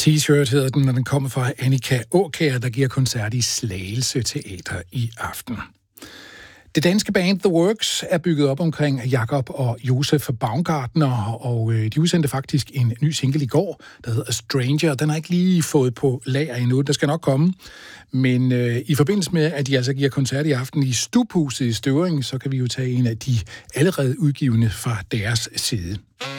T-shirt hedder den, og den kommer fra Annika Aakjær, der giver koncert i Slagelse Teater i aften. Det danske band The Works er bygget op omkring Jakob og Josef Baumgartner, og de udsendte faktisk en ny single i går, der hedder Stranger. Den har ikke lige fået på lager endnu, der skal nok komme. Men i forbindelse med, at de altså giver koncert i aften i Stubhuset i Støvring, så kan vi jo tage en af de allerede udgivende fra deres side.